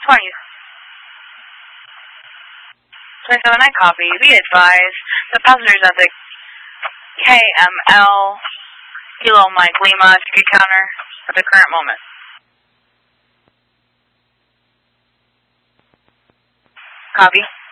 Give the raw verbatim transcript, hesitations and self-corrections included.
twenty. twenty-seven, I copy. Be advised, the passengers at the K M L Kilo Mike Lima ticket counter at the current moment. Copy.